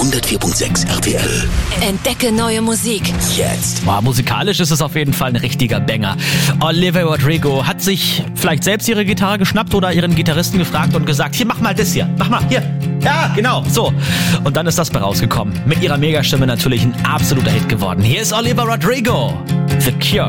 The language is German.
104.6 RTL. Entdecke neue Musik. Jetzt. Wow, musikalisch ist es auf jeden Fall ein richtiger Banger. Olivia Rodrigo hat sich vielleicht selbst ihre Gitarre geschnappt oder ihren Gitarristen gefragt und gesagt, hier, mach mal das hier, mach mal, hier. Ja, genau, so. Und dann ist das bei rausgekommen. Mit ihrer Megastimme natürlich ein absoluter Hit geworden. Hier ist Olivia Rodrigo, The Cure.